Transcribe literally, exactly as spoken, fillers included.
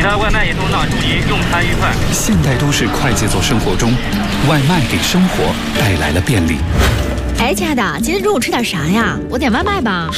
他外卖也送上，祝您用餐愉快。 现代都市快节奏生活中，外卖给生活带来了便利。 哎，亲爱的，今天中午吃点啥呀？我点外卖吧。